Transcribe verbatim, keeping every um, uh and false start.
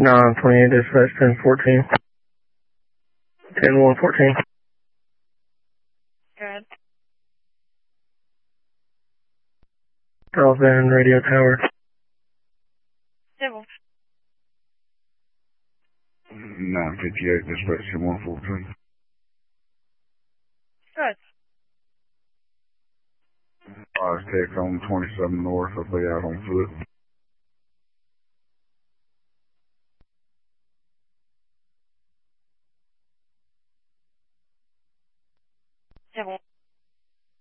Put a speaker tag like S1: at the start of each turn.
S1: nine twenty-eight, dispatch ten fourteen. ten one fourteen.
S2: Good.
S1: Charles Van, radio tower.
S2: Civil.
S3: nine fifty-eight, dispatch ten one fourteen.
S2: Good.
S3: I was take on twenty-seven north, I'll be out on foot.